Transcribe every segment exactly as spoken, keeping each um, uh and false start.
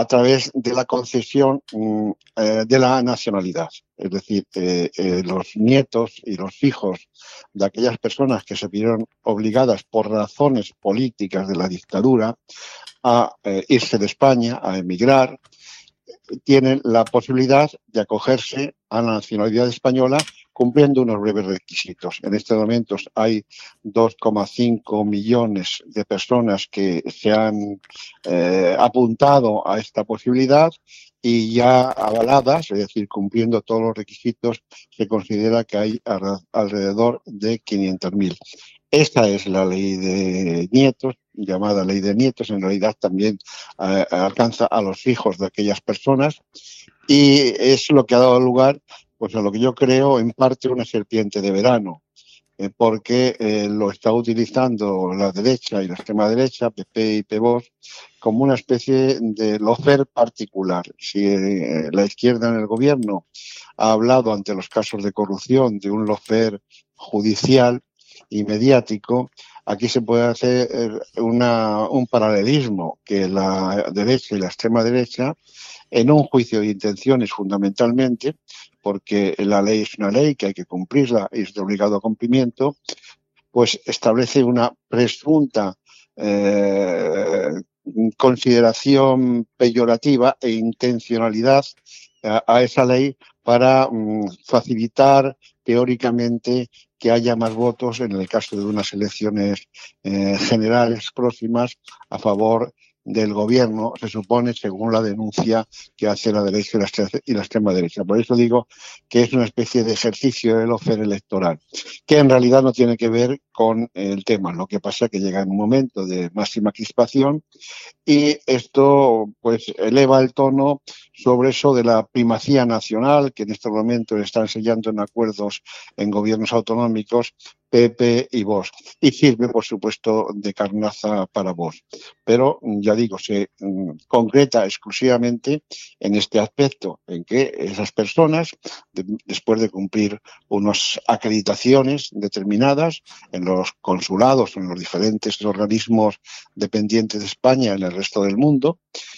a través de la concesión mm, eh, de la nacionalidad. Es decir, eh, eh, los nietos y los hijos de aquellas personas que se vieron obligadas por razones políticas de la dictadura a eh, irse de España, a emigrar, tienen la posibilidad de acogerse a la nacionalidad española cumpliendo unos breves requisitos. En estos momentos hay dos coma cinco millones de personas que se han eh, apuntado a esta posibilidad y ya avaladas, es decir, cumpliendo todos los requisitos, se considera que hay alrededor de quinientos mil. Esta es la ley de nietos, llamada ley de nietos, en realidad también eh, alcanza a los hijos de aquellas personas y es lo que ha dado lugar pues a lo que yo creo en parte una serpiente de verano, eh, porque eh, lo está utilizando la derecha y la extrema derecha, P P y P V O S, como una especie de lawfare particular. Si eh, la izquierda en el gobierno ha hablado ante los casos de corrupción de un lawfare judicial y mediático, aquí se puede hacer una, un paralelismo que la derecha y la extrema derecha, en un juicio de intenciones fundamentalmente, porque la ley es una ley que hay que cumplirla y es de obligado cumplimiento, pues establece una presunta eh, consideración peyorativa e intencionalidad a, a esa ley para um, facilitar teóricamente que haya más votos en el caso de unas elecciones eh, generales próximas a favor del gobierno, se supone, según la denuncia que hace la derecha y la extrema derecha. Por eso digo que es una especie de ejercicio del lawfare electoral, que en realidad no tiene que ver con el tema. Lo que pasa es que llega en un momento de máxima crispación y esto pues eleva el tono sobre eso de la primacía nacional, que en este momento están sellando en acuerdos en gobiernos autonómicos P P y V O S, y sirve, por supuesto, de carnaza para V O S. Pero, ya digo, se mm, concreta exclusivamente en este aspecto, en que esas personas, de, después de cumplir unas acreditaciones determinadas en los consulados, en los diferentes organismos dependientes de España en el resto del mundo,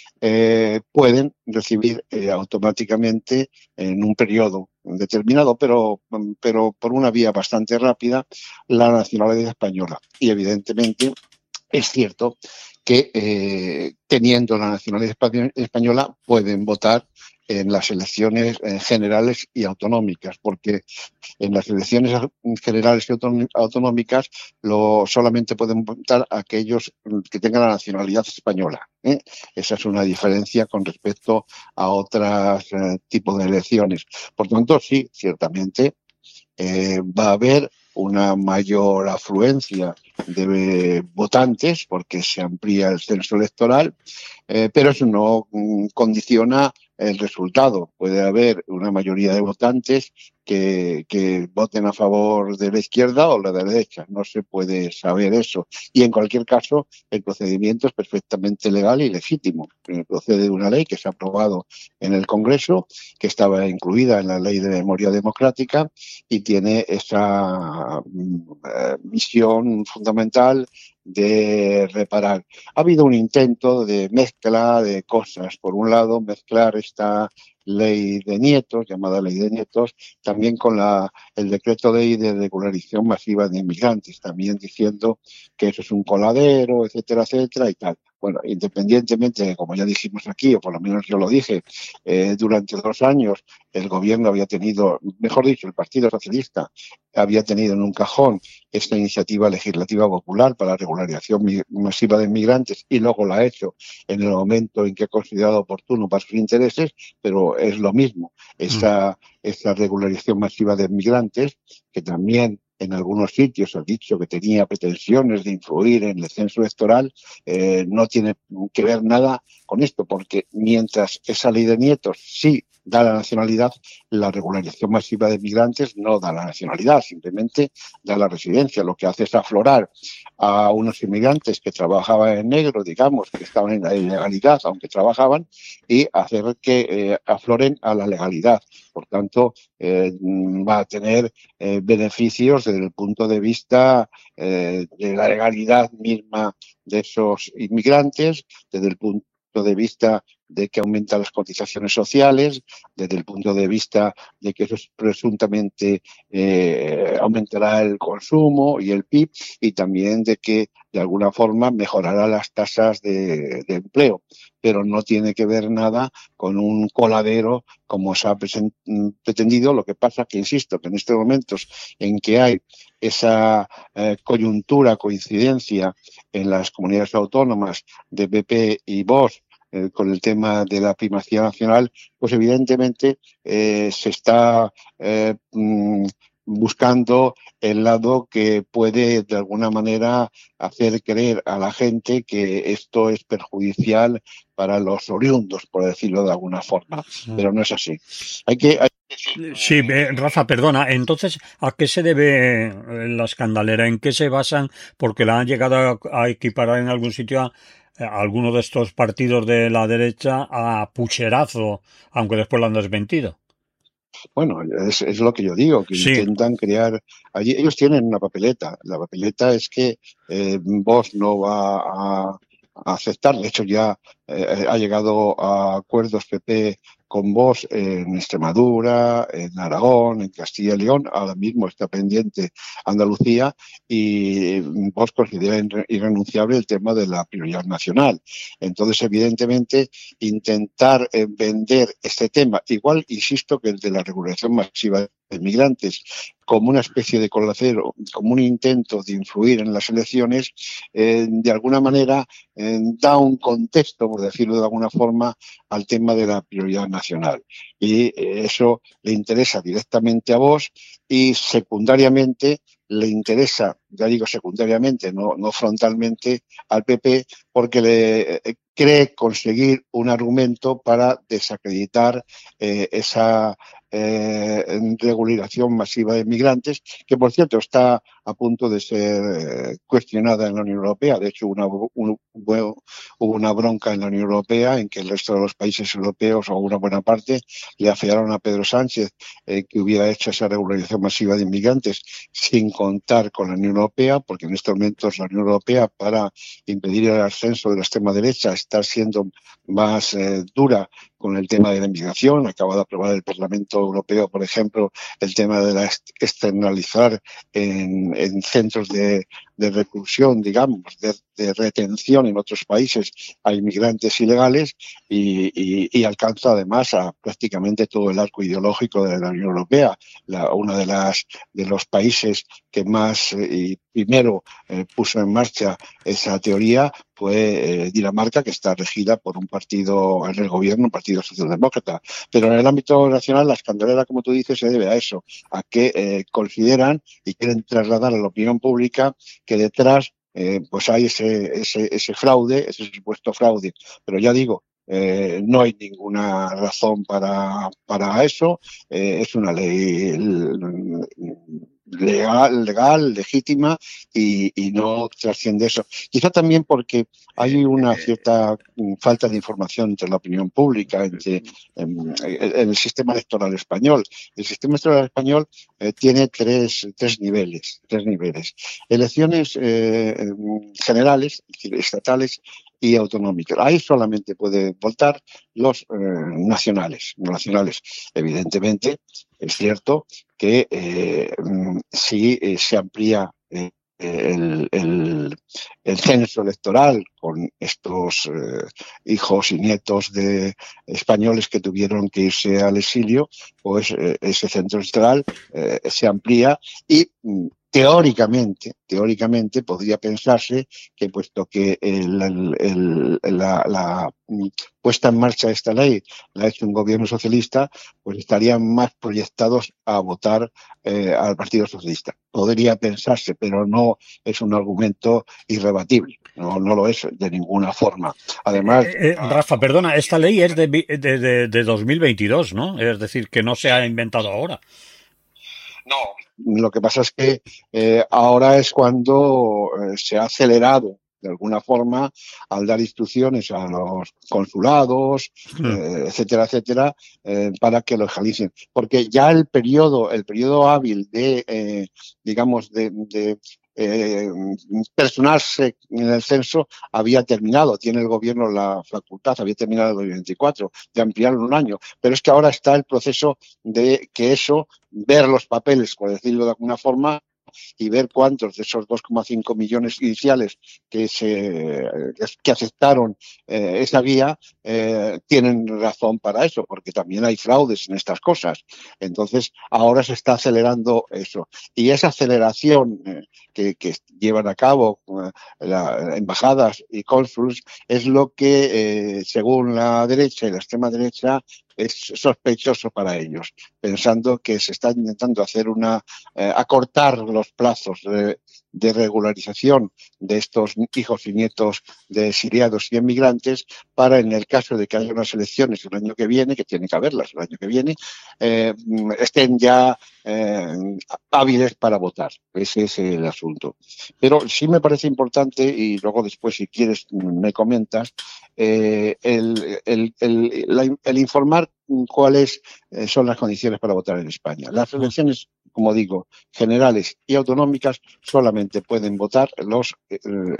eh, pueden recibir eh, automáticamente en un periodo determinado, pero, pero por una vía bastante rápida, la nacionalidad española. Y evidentemente es cierto que eh, teniendo la nacionalidad española pueden votar en las elecciones eh, generales y autonómicas, porque en las elecciones generales y autonómicas lo, solamente pueden votar aquellos que tengan la nacionalidad española, ¿eh? Esa es una diferencia con respecto a otros eh, tipos de elecciones. Por tanto, sí, ciertamente eh, va a haber una mayor afluencia de votantes porque se amplía el censo electoral, eh, pero eso no mm, condiciona el resultado. Puede haber una mayoría de votantes que, que voten a favor de la izquierda o la de la derecha. No se puede saber eso. Y en cualquier caso, el procedimiento es perfectamente legal y legítimo. Procede de una ley que se ha aprobado en el Congreso, que estaba incluida en la Ley de Memoria Democrática y tiene esa uh, misión fundamental de reparar. Ha habido un intento de mezcla de cosas. Por un lado, mezclar esta ley de nietos, llamada ley de nietos, también con la, el decreto de ley de regularización masiva de inmigrantes, también diciendo que eso es un coladero, etcétera, etcétera y tal. Bueno, independientemente de, como ya dijimos aquí, o por lo menos yo lo dije, eh, durante dos años el gobierno había tenido, mejor dicho, el Partido Socialista había tenido en un cajón esta iniciativa legislativa popular para la regularización masiva de inmigrantes y luego la ha hecho en el momento en que ha considerado oportuno para sus intereses, pero es lo mismo. Esta, esta regularización masiva de inmigrantes, que también en algunos sitios ha dicho que tenía pretensiones de influir en el censo electoral, eh, no tiene que ver nada con esto, porque mientras esa ley de nietos sí da la nacionalidad, la regularización masiva de migrantes no da la nacionalidad, simplemente da la residencia. Lo que hace es aflorar a unos inmigrantes que trabajaban en negro, digamos, que estaban en la ilegalidad, aunque trabajaban, y hacer que eh, afloren a la legalidad. Por tanto, eh, va a tener eh, beneficios desde el punto de vista eh, de la legalidad misma de esos inmigrantes, desde el punto de vista de que aumenta las cotizaciones sociales, desde el punto de vista de que eso es presuntamente eh, aumentará el consumo y el P I B, y también de que de alguna forma mejorará las tasas de, de empleo, pero no tiene que ver nada con un coladero como se ha pretendido. Lo que pasa que, insisto, que en estos momentos en que hay esa eh, coyuntura, coincidencia en las comunidades autónomas de P P y Vox eh, con el tema de la primacía nacional, pues evidentemente eh, se está eh, mm, buscando el lado que puede de alguna manera hacer creer a la gente que esto es perjudicial para los oriundos, por decirlo de alguna forma, pero no es así. Hay que, hay Sí, eh, Rafa, perdona. Entonces, ¿a qué se debe eh, la escandalera? ¿En qué se basan? Porque la han llegado a, a equiparar en algún sitio a, a alguno de estos partidos de la derecha a pucherazo, aunque después lo han desmentido. Bueno, es, es lo que yo digo, que Sí, intentan crear allí. Ellos tienen una papeleta. La papeleta es que eh, Vox no va a, a aceptar. De hecho, ya eh, ha llegado a acuerdos P P con Vox en Extremadura, en Aragón, en Castilla y León. Ahora mismo está pendiente Andalucía, y Vox considera irrenunciable el tema de la prioridad nacional. Entonces, evidentemente, intentar eh, vender este tema, igual, insisto, que el de la regulación masiva de migrantes, como una especie de colacero, como un intento de influir en las elecciones, eh, de alguna manera eh, da un contexto, por decirlo de alguna forma, al tema de la prioridad nacional. Y eh, eso le interesa directamente a Vox, y secundariamente le interesa, ya digo secundariamente, no, no frontalmente, al P P, porque le eh, cree conseguir un argumento para desacreditar eh, esa eh, regularización masiva de migrantes, que por cierto está a punto de ser eh, cuestionada en la Unión Europea. De hecho, una, un, hubo una bronca en la Unión Europea en que el resto de los países europeos, o una buena parte, le afearon a Pedro Sánchez eh, que hubiera hecho esa regularización masiva de inmigrantes sin contar con la Unión Europea, porque en estos momentos la Unión Europea, para impedir el ascenso de la extrema derecha, está siendo más eh, dura con el tema de la inmigración. Acaba de aprobar el Parlamento Europeo, por ejemplo, el tema de la externalizar en, en centros de, de reclusión, digamos, de, de retención en otros países a inmigrantes ilegales, y, y, y alcanza además a prácticamente todo el arco ideológico de la Unión Europea. La, una de las de los países que más eh, y primero eh, puso en marcha esa teoría fue eh, Dinamarca, que está regida por un partido en el gobierno, un partido socialdemócrata. Pero en el ámbito nacional, la escandalera, como tú dices, se debe a eso, a que eh, consideran y quieren trasladar a la opinión pública que detrás eh, pues hay ese, ese, ese fraude, ese supuesto fraude. Pero ya digo, Eh, no hay ninguna razón para, para eso. Eh, es una ley legal, legal legítima, y, y no trasciende eso. Quizá también porque hay una cierta falta de información entre la opinión pública, entre en, en el sistema electoral español. El sistema electoral español eh, tiene tres, tres niveles, tres niveles. Elecciones eh, generales, es decir, estatales y autonómicas. Ahí solamente pueden votar los eh, nacionales, nacionales. Evidentemente, es cierto que eh, si eh, se amplía eh, el, el, el censo electoral con estos eh, hijos y nietos de españoles que tuvieron que irse al exilio, pues eh, ese centro electoral eh, se amplía, y mm, teóricamente, teóricamente podría pensarse que, puesto que el, el, el, la, la puesta en marcha de esta ley la ha hecho un gobierno socialista, pues estarían más proyectados a votar eh, al Partido Socialista. Podría pensarse, pero no es un argumento irrebatible. No, no lo es de ninguna forma. Además, Eh, eh, Rafa, perdona, esta ley es de, de, de, de dos mil veintidós, ¿no? Es decir, que no se ha inventado ahora. no, lo que pasa es que eh, ahora es cuando eh, se ha acelerado de alguna forma al dar instrucciones a los consulados, eh, etcétera, etcétera, eh, para que lo legalicen. Porque ya el periodo, el periodo hábil de, eh, digamos, de, de eh, personarse en el censo había terminado, tiene el gobierno la facultad, había terminado en dos mil veinticuatro, de ampliarlo un año, pero es que ahora está el proceso de que eso, ver los papeles, por decirlo de alguna forma, y ver cuántos de esos dos coma cinco millones iniciales que, se, que aceptaron eh, esa vía eh, tienen razón para eso, porque también hay fraudes en estas cosas. Entonces, ahora se está acelerando eso. Y esa aceleración eh, que, que, llevan a cabo eh, las embajadas y cónsules es lo que, eh, según la derecha y la extrema derecha, es sospechoso para ellos, pensando que se está intentando hacer una eh, acortar los plazos de, de regularización de estos hijos y nietos de exiliados y emigrantes para, en el caso de que haya unas elecciones el año que viene, que tiene que haberlas el año que viene, eh, estén ya eh, hábiles para votar. Ese es el asunto. Pero sí me parece importante, y luego después, si quieres, me comentas, eh, el, el, el, la, el informar cuáles eh, son las condiciones para votar en España. Las elecciones, como digo, generales y autonómicas, solamente pueden votar los eh,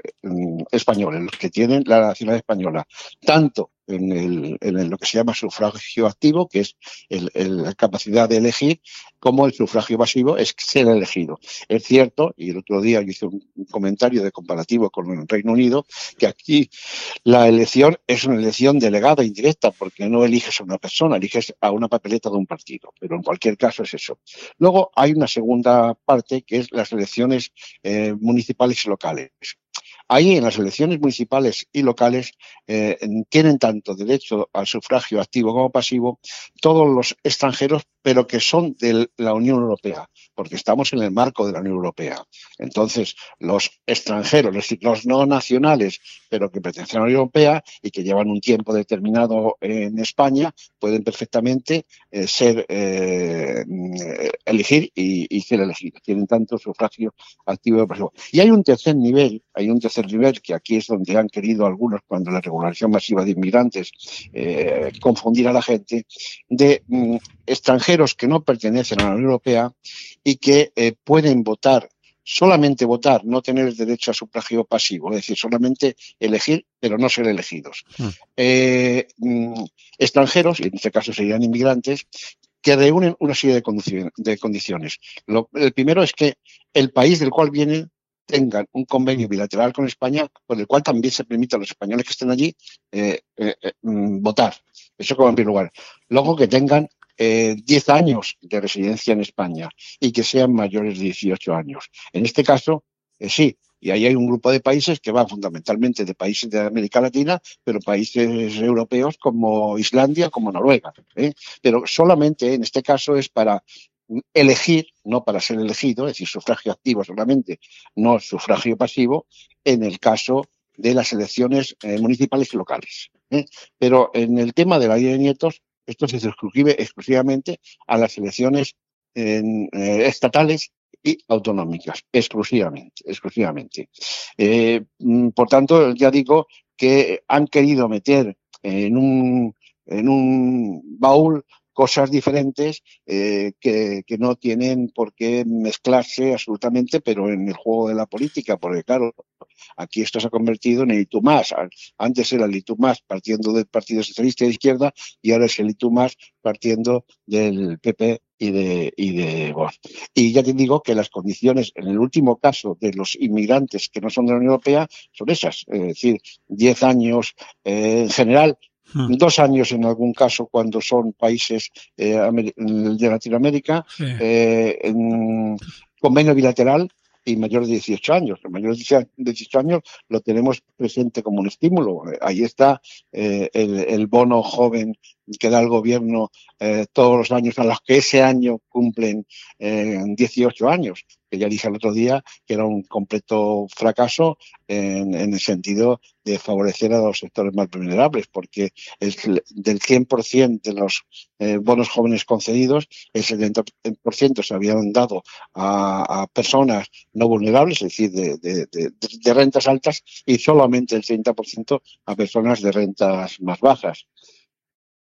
españoles, los que tienen la nacionalidad española, tanto en, el, en el, lo que se llama sufragio activo, que es el, el, la capacidad de elegir, como el sufragio pasivo, es ser elegido. Es cierto, y el otro día yo hice un, un comentario de comparativo con el Reino Unido, que aquí la elección es una elección delegada indirecta, porque no eliges a una persona, eliges a una papeleta de un partido, pero en cualquier caso es eso. Luego hay una segunda parte, que es las elecciones eh, municipales y locales. Ahí, en las elecciones municipales y locales, eh, tienen tanto derecho al sufragio activo como pasivo todos los extranjeros, pero que son de la Unión Europea, porque estamos en el marco de la Unión Europea. Entonces, los extranjeros, es decir, los no nacionales, pero que pertenecen a la Unión Europea y que llevan un tiempo determinado en España, pueden perfectamente eh, ser eh, elegir y, y ser elegidos. Tienen tanto sufragio activo como pasivo. Y hay un tercer nivel, hay un tercer nivel, que aquí es donde han querido algunos, cuando la regularización masiva de inmigrantes, eh, confundir a la gente, de mm, extranjeros que no pertenecen a la Unión Europea y que eh, pueden votar, solamente votar, no tener derecho a sufragio pasivo, es decir, solamente elegir, pero no ser elegidos. Mm. Eh, mm, extranjeros, y en este caso serían inmigrantes, que reúnen una serie de, de condiciones. Lo, el primero es que el país del cual vienen tengan un convenio bilateral con España, por el cual también se permite a los españoles que estén allí eh, eh, eh, votar. Eso como en primer lugar. Luego, que tengan eh, diez años de residencia en España y que sean mayores de dieciocho años. En este caso, eh, sí. Y ahí hay un grupo de países que van fundamentalmente de países de América Latina, pero países europeos como Islandia, como Noruega. ¿eh? Pero solamente en este caso es para elegir, no para ser elegido, es decir, sufragio activo solamente, no sufragio pasivo, en el caso de las elecciones eh, municipales y locales. ¿eh? Pero en el tema de la ley de nietos, esto se circunscribe exclusivamente a las elecciones en, eh, estatales y autonómicas, exclusivamente. exclusivamente. Eh, por tanto, ya digo que han querido meter en un, en un baúl cosas diferentes eh, que, que no tienen por qué mezclarse absolutamente, pero en el juego de la política, porque claro, aquí esto se ha convertido en el Y Tú Más. Antes era el Y Tú Más partiendo del Partido Socialista de Izquierda y ahora es el Y Tú Más partiendo del P P y de, y de Vox. Y ya te digo que las condiciones, en el último caso de los inmigrantes que no son de la Unión Europea, son esas, es decir, diez años eh, en general, dos años en algún caso cuando son países eh, de Latinoamérica, sí. eh, en convenio bilateral y mayor de dieciocho años. El mayor de dieciocho años lo tenemos presente como un estímulo. Ahí está eh, el, el bono joven que da el gobierno eh, todos los años, a los que ese año cumplen eh, dieciocho años, que ya dije el otro día que era un completo fracaso en, en el sentido de favorecer a los sectores más vulnerables, porque el, del cien por ciento de los eh, bonos jóvenes concedidos, el setenta por ciento se habían dado a, a personas no vulnerables, es decir, de, de, de, de rentas altas, y solamente el treinta por ciento a personas de rentas más bajas.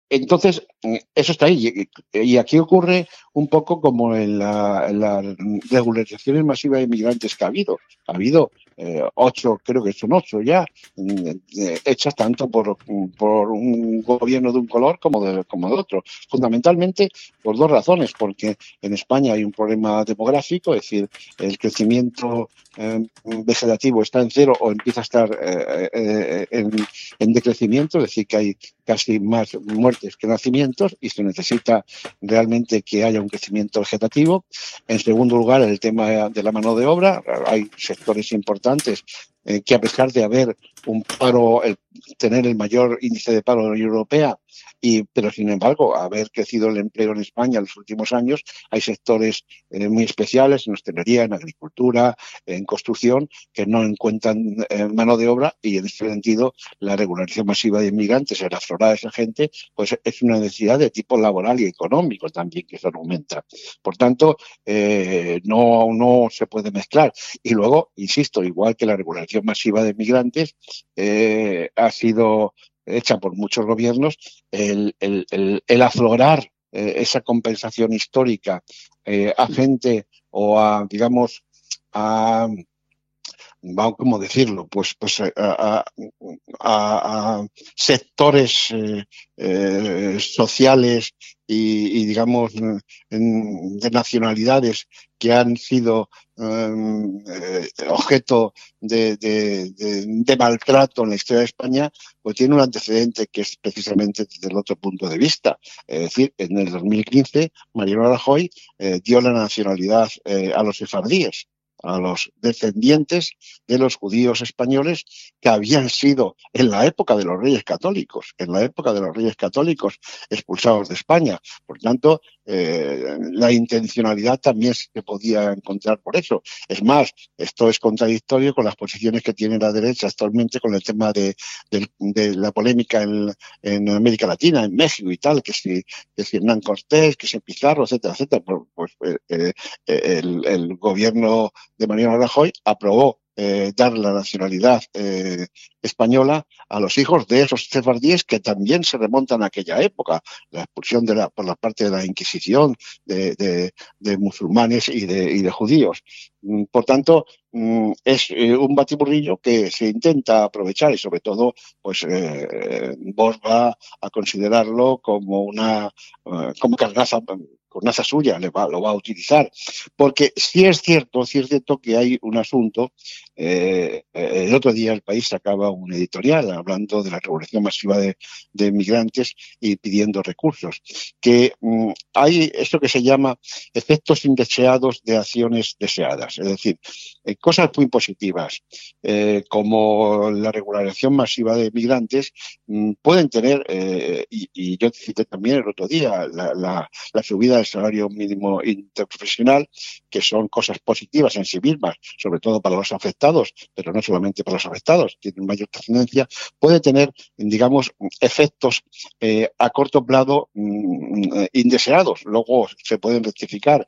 entonces, eso está ahí. Y aquí ocurre un poco como en la, en la regularizaciones masivas de inmigrantes que ha habido. Ha habido eh, ocho, creo que son ocho ya, eh, hechas tanto por, por un gobierno de un color como de, como de otro. Fundamentalmente por dos razones. Porque en España hay un problema demográfico, es decir, el crecimiento eh, vegetativo está en cero o empieza a estar eh, eh, en, en decrecimiento, es decir, que hay casi más muertes que nacimientos y se necesita realmente que haya un crecimiento vegetativo. En segundo lugar, el tema de la mano de obra. Hay sectores importantes eh, que, a pesar de haber un paro, el, tener el mayor índice de paro de la Unión Europea, y, pero sin embargo, haber crecido el empleo en España en los últimos años, hay sectores eh, muy especiales en hostelería, en agricultura, en construcción, que no encuentran eh, mano de obra, y en este sentido la regularización masiva de inmigrantes, el aflorar a esa gente, pues es una necesidad de tipo laboral y económico también que se aumenta. Por tanto, eh, no, no se puede mezclar. Y luego, insisto, igual que la regularización masiva de inmigrantes eh, ha sido hecha por muchos gobiernos, el, el, el, el aflorar eh, esa compensación histórica eh, a gente o a, digamos, a, vamos, ¿cómo decirlo? Pues, pues a, a, a, a sectores eh, eh, sociales y, y digamos, en, de nacionalidades que han sido eh, objeto de, de, de, de maltrato en la historia de España, pues tiene un antecedente que es precisamente desde el otro punto de vista. Es decir, en el dos mil quince, Mariano Rajoy eh, dio la nacionalidad eh, a los sefardíes, a los descendientes de los judíos españoles que habían sido, en la época de los Reyes Católicos, en la época de los Reyes Católicos, expulsados de España. Por tanto, eh, la intencionalidad también se podía encontrar por eso. Es más, esto es contradictorio con las posiciones que tiene la derecha actualmente con el tema de, de, de la polémica en, en América Latina, en México y tal, que si, que si Hernán Cortés, que si Pizarro, etcétera, etcétera. Pues, pues eh, el, el gobierno de Mariano Rajoy aprobó eh, dar la nacionalidad eh, española a los hijos de esos sefardíes que también se remontan a aquella época, la expulsión de la, por la parte de la Inquisición de, de, de musulmanes y de, y de judíos. Por tanto, es eh, un batiburrillo que se intenta aprovechar y sobre todo, pues eh, Vox va a considerarlo como una, uh, como carnaza, carnaza suya, le va, lo va a utilizar. Porque sí es cierto, sí es cierto que hay un asunto. Eh, el otro día El País sacaba un editorial hablando de la regulación masiva de, de inmigrantes y pidiendo recursos. Que um, hay esto que se llama efectos indeseados de acciones deseadas. Es decir, eh, cosas muy positivas, eh, como la regularización masiva de migrantes, mmm, pueden tener, eh, y, y yo cité también el otro día, la, la, la subida del salario mínimo interprofesional, que son cosas positivas en sí mismas, sobre todo para los afectados, pero no solamente para los afectados, tienen mayor trascendencia, puede tener, digamos, efectos eh, a corto plazo mmm, indeseados, luego se pueden rectificar.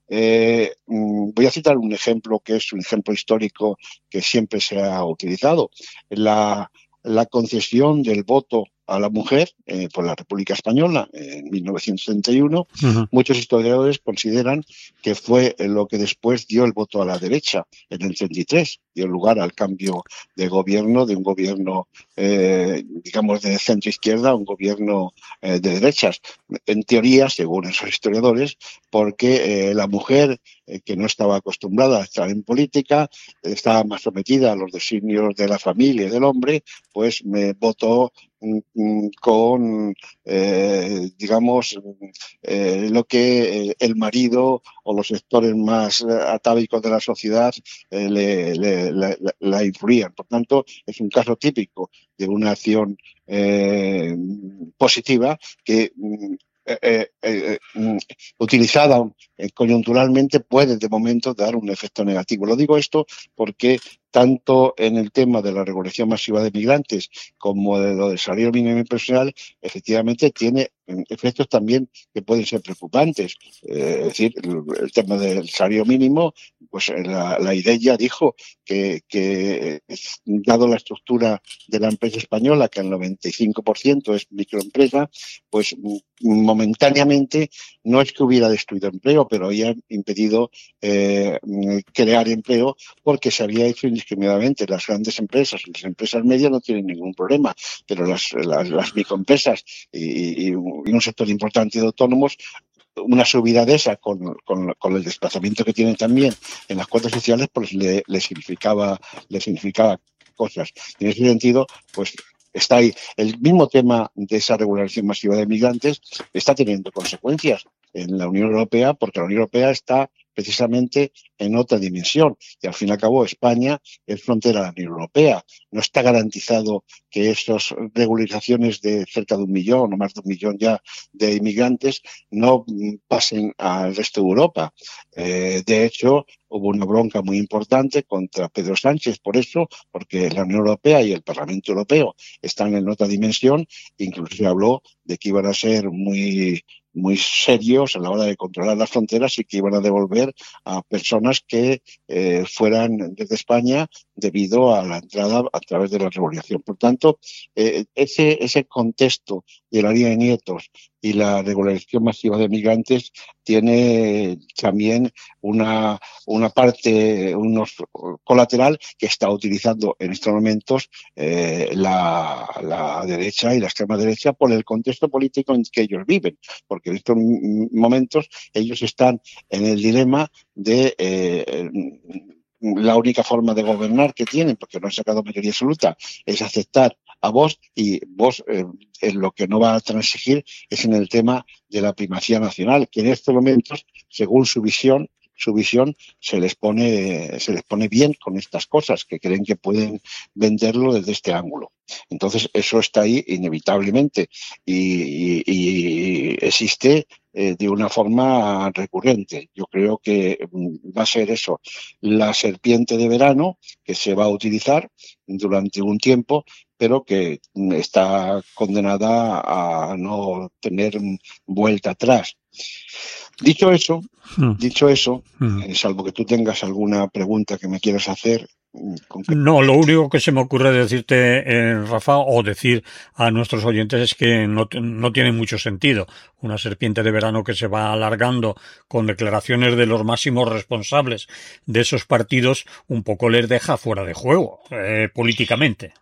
Eh, voy a citar un ejemplo que es un ejemplo histórico que siempre se ha utilizado. La, la concesión del voto a la mujer eh, por la República Española en mil novecientos treinta y uno, uh-huh. Muchos historiadores consideran que fue lo que después dio el voto a la derecha en el treinta y tres, dio lugar al cambio de gobierno, de un gobierno, eh, digamos, de centro-izquierda a un gobierno eh, de derechas. En teoría, según esos historiadores, porque eh, la mujer, eh, que no estaba acostumbrada a estar en política, estaba más sometida a los designios de la familia y del hombre, pues me votó con, eh, digamos, eh, lo que el marido o los sectores más atávicos de la sociedad eh, le, le, le, la influían. Por tanto, es un caso típico de una acción eh, positiva que Eh, eh, eh, utilizada eh, coyunturalmente puede de momento dar un efecto negativo. Lo digo esto porque tanto en el tema de la regulación masiva de migrantes como de lo del salario mínimo personal, efectivamente tiene efectos también que pueden ser preocupantes. Eh, es decir, el, el tema del salario mínimo, pues la, la I D E ya dijo que, que, dado la estructura de la empresa española, que el noventa y cinco por ciento es microempresa, pues momentáneamente no es que hubiera destruido empleo, pero había impedido eh, crear empleo porque se había hecho indiscriminadamente. Las grandes empresas, las empresas medias no tienen ningún problema, pero las, las, las microempresas y, y un sector importante de autónomos, una subida de esa con, con, con el desplazamiento que tienen también en las cuotas sociales, pues le, le significaba, le significaba cosas. Y en ese sentido, pues está ahí. El mismo tema de esa regularización masiva de migrantes está teniendo consecuencias en la Unión Europea, porque la Unión Europea está precisamente en otra dimensión. Y al fin y al cabo España es frontera de la Unión Europea. No está garantizado que esas regularizaciones de cerca de un millón o más de un millón ya de inmigrantes no pasen al resto de Europa. Eh, de hecho, hubo una bronca muy importante contra Pedro Sánchez por eso, porque la Unión Europea y el Parlamento Europeo están en otra dimensión. Incluso se habló de que iban a ser muy muy serios a la hora de controlar las fronteras y que iban a devolver a personas que eh, fueran desde España debido a la entrada a través de la regulación. Por tanto, eh, ese, ese contexto de la línea de nietos y la regularización masiva de migrantes tiene también una, una parte, unos colateral que está utilizando en estos momentos eh, la, la derecha y la extrema derecha por el contexto político en que ellos viven, porque en estos momentos ellos están en el dilema de eh, la única forma de gobernar que tienen, porque no han sacado mayoría absoluta, es aceptar a Vox, y Vox eh, en lo que no va a transigir es en el tema de la primacía nacional, que en estos momentos, según su visión, su visión se les pone se les pone bien con estas cosas, que creen que pueden venderlo desde este ángulo. Entonces eso está ahí inevitablemente y, y, y existe eh, de una forma recurrente. Yo creo que va a ser eso, la serpiente de verano que se va a utilizar durante un tiempo, pero que está condenada a no tener vuelta atrás. Dicho eso, Mm. dicho eso, Mm. eh, salvo que tú tengas alguna pregunta que me quieras hacer. No, lo único que se me ocurre decirte, eh, Rafa, o decir a nuestros oyentes es que no, no tiene mucho sentido una serpiente de verano que se va alargando con declaraciones de los máximos responsables de esos partidos, un poco les deja fuera de juego, eh, políticamente.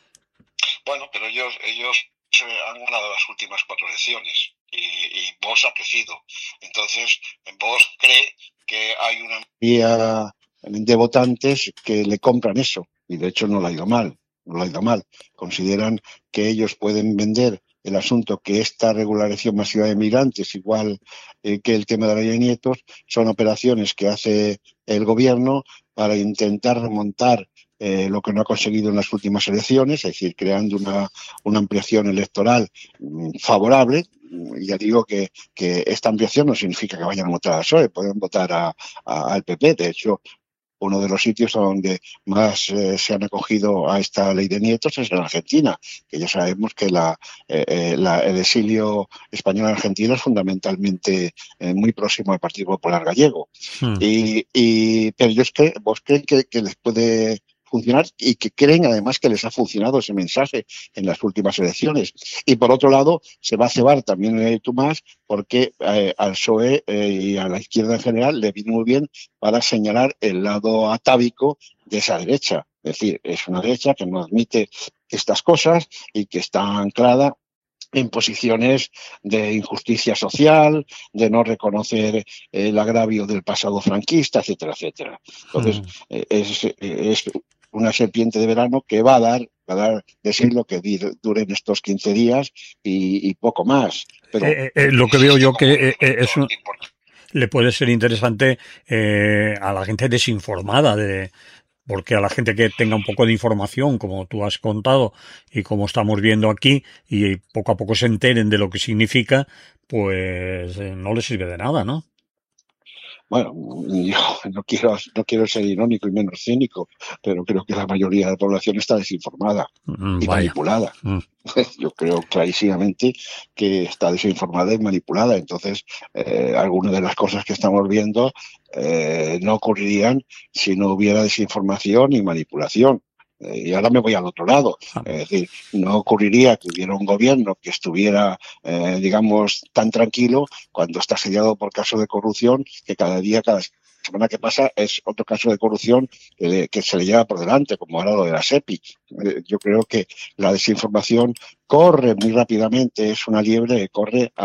Bueno, pero ellos, ellos han ganado las últimas cuatro elecciones y, y Vox ha crecido. Entonces, Vox cree que hay una mayoría de votantes que le compran eso y de hecho no le ha ido mal, no le ha ido mal. Consideran que ellos pueden vender el asunto, que esta regularización masiva de migrantes, igual eh, que el tema de la ley de nietos, son operaciones que hace el gobierno para intentar remontar Eh, lo que no ha conseguido en las últimas elecciones, es decir, creando una, una ampliación electoral mmm, favorable. Ya digo que, que esta ampliación no significa que vayan a votar al P S O E, pueden votar a, a, al P P. De hecho, uno de los sitios donde más eh, se han acogido a esta ley de nietos es en Argentina, que ya sabemos que la, eh, la, el exilio español en Argentina es fundamentalmente eh, muy próximo al Partido Popular Gallego. Hmm. Y, y, pero ellos creen, vos creen que, que les puede funcionar y que creen además que les ha funcionado ese mensaje en las últimas elecciones. Y por otro lado, se va a cebar también en el Tomás porque eh, al P S O E eh, y a la izquierda en general le viene muy bien para señalar el lado atávico de esa derecha. Es decir, es una derecha que no admite estas cosas y que está anclada en posiciones de injusticia social, de no reconocer el agravio del pasado franquista, etcétera, etcétera. Entonces, mm. eh, es, es una serpiente de verano que va a dar, va a dar de sí lo que duren estos quince días y, y poco más. Pero eh, eh, lo que veo yo que eh, es un, le puede ser interesante eh, a la gente desinformada de porque a la gente que tenga un poco de información, como tú has contado y como estamos viendo aquí, y poco a poco se enteren de lo que significa, pues eh, no les sirve de nada, ¿no? Bueno, yo no quiero, no quiero ser irónico y menos cínico, pero creo que la mayoría de la población está desinformada Mm, y vaya. manipulada. Mm. Yo creo clarísimamente que está desinformada y manipulada. Entonces, eh, algunas de las cosas que estamos viendo eh, no ocurrirían si no hubiera desinformación y manipulación. Eh, y ahora me voy al otro lado. Es decir, no ocurriría que hubiera un gobierno que estuviera, eh, digamos, tan tranquilo cuando está asediado por casos de corrupción que cada día, cada semana que pasa es otro caso de corrupción que, que se le lleva por delante, como ahora lo de la SEPI. Eh, yo creo que la desinformación corre muy rápidamente, es una liebre que corre a